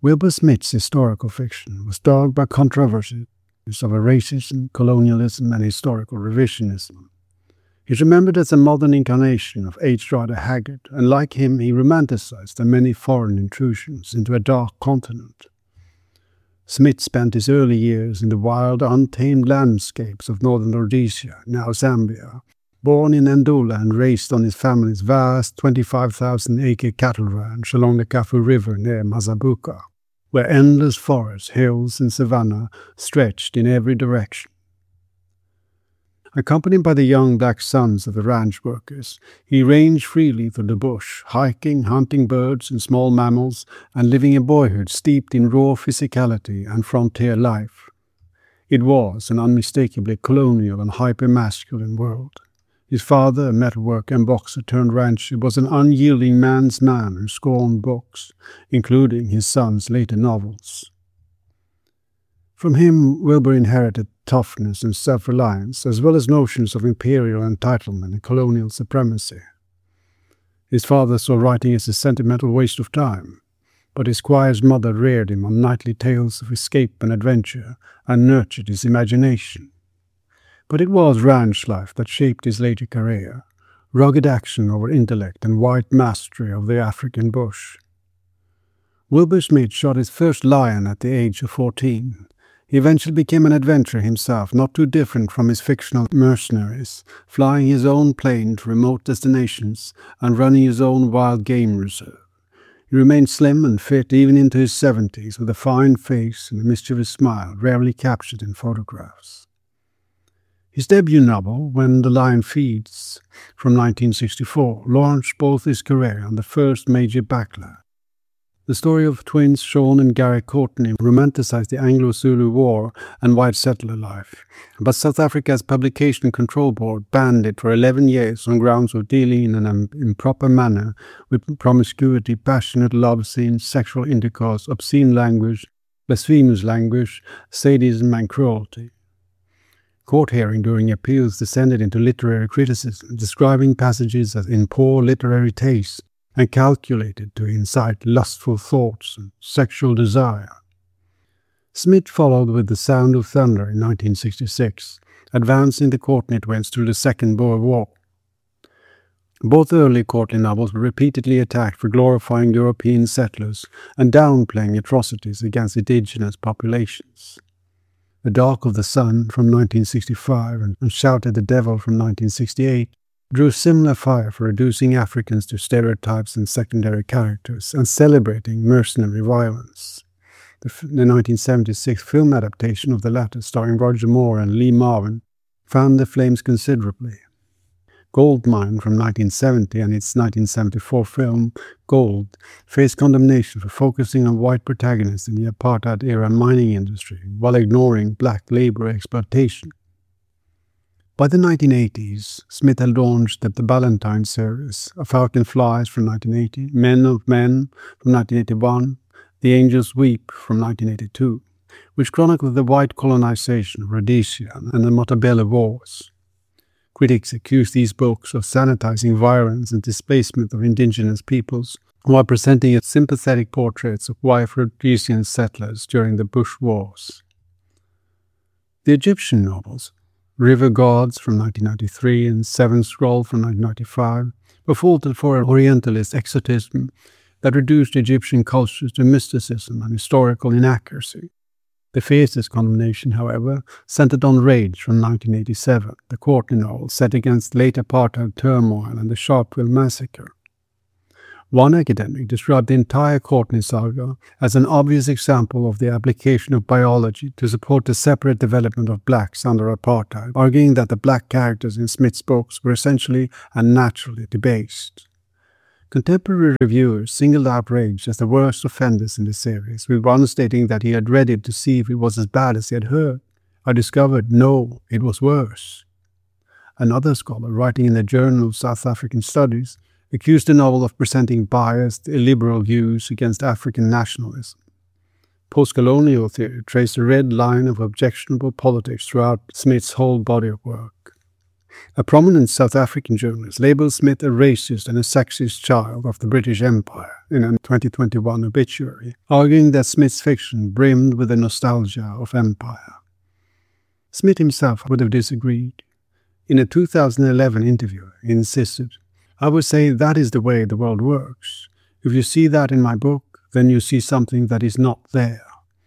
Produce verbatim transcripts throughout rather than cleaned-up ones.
Wilbur Smith's historical fiction was dogged by controversies of racism, colonialism, and historical revisionism. He's remembered as a modern incarnation of H. Rider Haggard, and like him, he romanticized the many foreign intrusions into a dark continent. Smith spent his early years in the wild, untamed landscapes of northern Rhodesia, now Zambia. Born in Ndola and raised on his family's vast twenty-five thousand acre cattle ranch along the Kafu River near Mazabuka, where endless forests, hills, and savanna stretched in every direction. Accompanied by the young black sons of the ranch workers, he ranged freely through the bush, hiking, hunting birds and small mammals, and living a boyhood steeped in raw physicality and frontier life. It was an unmistakably colonial and hyper-masculine world. His father, a metalworker and boxer turned rancher, was an unyielding man's man who scorned books, including his son's later novels. From him, Wilbur inherited toughness and self-reliance, as well as notions of imperial entitlement and colonial supremacy. His father saw writing as a sentimental waste of time, but his squire's mother reared him on nightly tales of escape and adventure and nurtured his imagination. But it was ranch life that shaped his later career, rugged action over intellect and white mastery of the African bush. Wilbur Smith shot his first lion at the age of fourteen. He eventually became an adventurer himself, not too different from his fictional mercenaries, flying his own plane to remote destinations and running his own wild game reserve. He remained slim and fit even into his seventies, with a fine face and a mischievous smile rarely captured in photographs. His debut novel, When the Lion Feeds, from nineteen sixty-four, launched both his career and the first major backlash. The story of twins Sean and Gary Courtney romanticized the Anglo-Zulu War and white settler life, but South Africa's Publication Control Board banned it for eleven years on grounds of dealing in an improper manner with promiscuity, passionate love scenes, sexual intercourse, obscene language, blasphemous language, sadism, and cruelty. Court hearing during appeals descended into literary criticism, describing passages as in poor literary taste and calculated to incite lustful thoughts and sexual desire. Smith followed with The Sound of Thunder in nineteen sixty-six, advancing the Courtney twins through the Second Boer War. Both early Courtney novels were repeatedly attacked for glorifying European settlers and downplaying atrocities against indigenous populations. The Dark of the Sun from nineteen sixty-five and Shout at the Devil from nineteen sixty-eight drew similar fire for reducing Africans to stereotypes and secondary characters and celebrating mercenary violence. The, the nineteen seventy-six film adaptation of the latter, starring Roger Moore and Lee Marvin, fanned the flames considerably. Goldmine from nineteen seventy and its nineteen seventy-four film, Gold, faced condemnation for focusing on white protagonists in the apartheid-era mining industry while ignoring black labor exploitation. By the nineteen eighties, Smith had launched the Ballantine series, A Falcon Flies from nineteen eighty, Men of Men from nineteen eighty-one, The Angels Weep from nineteen eighty-two, which chronicled the white colonization of Rhodesia and the Matabele Wars. Critics accused these books of sanitizing violence and displacement of indigenous peoples, while presenting sympathetic portraits of white Rhodesian settlers during the Bush Wars. The Egyptian novels, River Gods from nineteen ninety-three and Seven Scroll from nineteen ninety-five, were faulted for an Orientalist exotism that reduced Egyptian cultures to mysticism and historical inaccuracy. The fiercest condemnation, however, centered on Rage from nineteen eighty-seven, the Courtney novel set against late apartheid turmoil and the Sharpeville massacre. One academic described the entire Courtney saga as an obvious example of the application of biology to support the separate development of blacks under apartheid, arguing that the black characters in Smith's books were essentially and naturally debased. Contemporary reviewers singled out Rage as the worst offenders in the series, with one stating that he had read it to see if it was as bad as he had heard. I discovered, no, it was worse. Another scholar, writing in the Journal of South African Studies, accused the novel of presenting biased, illiberal views against African nationalism. Post-colonial theory traced a red line of objectionable politics throughout Smith's whole body of work. A prominent South African journalist labelled Smith a racist and a sexist child of the British Empire in a twenty twenty-one obituary, arguing that Smith's fiction brimmed with the nostalgia of empire. Smith himself would have disagreed. In a two thousand eleven interview, he insisted, "I would say that is the way the world works. If you see that in my book, then you see something that is not there."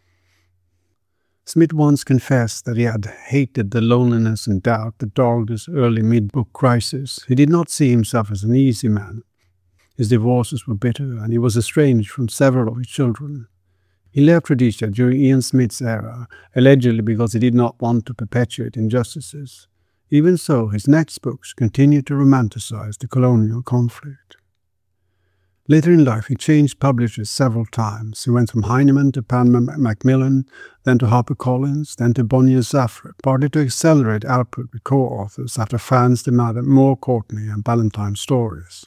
Smith once confessed that he had hated the loneliness and doubt that dogged his early mid-book crisis. He did not see himself as an easy man. His divorces were bitter, and he was estranged from several of his children. He left Rhodesia during Ian Smith's era, allegedly because he did not want to perpetuate injustices. Even so, his next books continued to romanticize the colonial conflict. Later in life, he changed publishers several times. He went from Heinemann to Pan Macmillan, then to HarperCollins, then to Bonnier Safra, partly to accelerate output with co-authors after fans demanded more Courtney and Ballantyne stories.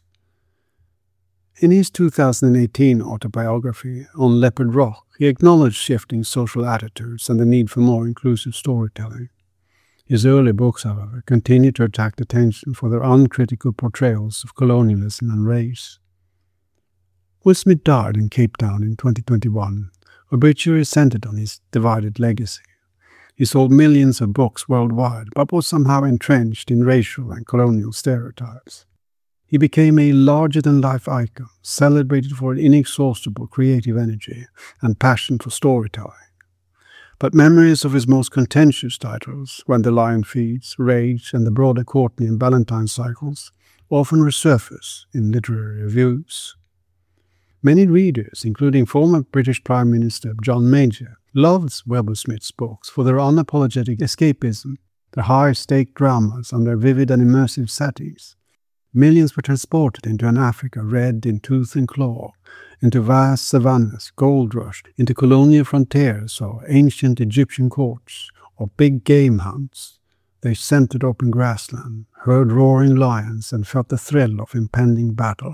In his two thousand eighteen autobiography, On Leopard Rock, he acknowledged shifting social attitudes and the need for more inclusive storytelling. His early books, however, continued to attract attention for their uncritical portrayals of colonialism and race. Will Smith died in Cape Town in twenty twenty-one. Obituaries centered on his divided legacy. He sold millions of books worldwide, but was somehow entrenched in racial and colonial stereotypes. He became a larger-than-life icon, celebrated for an inexhaustible creative energy and passion for storytelling. But memories of his most contentious titles, When the Lion Feeds, Rage, and the broader Courtney and Ballantyne cycles, often resurface in literary reviews. Many readers, including former British Prime Minister John Major, loved Wilbur Smith's books for their unapologetic escapism, their high-stake dramas, and their vivid and immersive settings. Millions were transported into an Africa red in tooth and claw, into vast savannas, gold rush, into colonial frontiers or ancient Egyptian courts, or big game hunts. They scented open grassland, heard roaring lions, and felt the thrill of impending battle.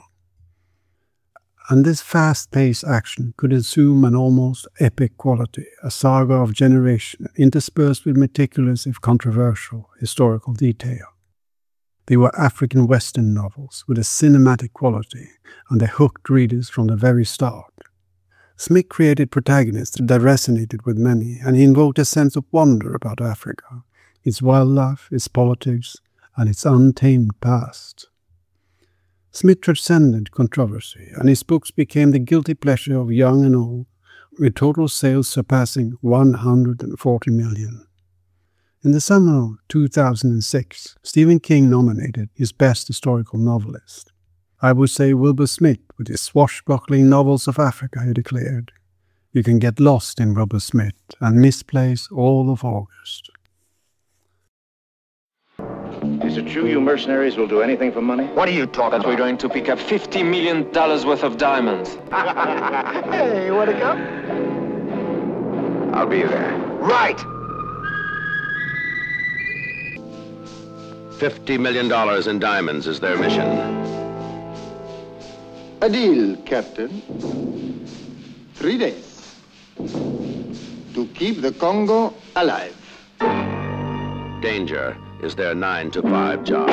And this fast-paced action could assume an almost epic quality, a saga of generation interspersed with meticulous, if controversial, historical detail. They were African Western novels with a cinematic quality, and they hooked readers from the very start. Smith created protagonists that resonated with many, and he invoked a sense of wonder about Africa, its wildlife, its politics, and its untamed past. Smith transcended controversy, and his books became the guilty pleasure of young and old, with total sales surpassing one hundred forty million. In the summer of two thousand six, Stephen King nominated his best historical novelist. "I would say Wilbur Smith with his swashbuckling novels of Africa," he declared. "You can get lost in Wilbur Smith and misplace all of August." Is it true you mercenaries will do anything for money? What are you talking That about? we're going to pick up fifty million dollars worth of diamonds. Hey, you want to come? I'll be there. Right! Fifty million dollars in diamonds is their mission. A deal, Captain. Three days. To keep the Congo alive. Danger is their nine to five job.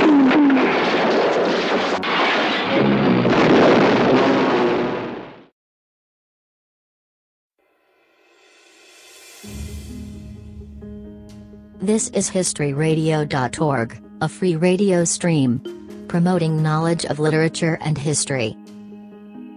This is history radio dot org, a free radio stream promoting knowledge of literature and history.